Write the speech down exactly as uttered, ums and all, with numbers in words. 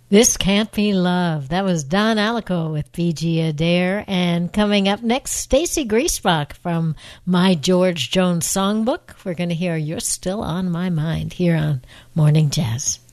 This Can't Be Love. That was Don Alico with B G Adair. And coming up next, Stacy Griesbach from My George Jones Songbook. We're going to hear You're Still on My Mind here on Morning Jazz.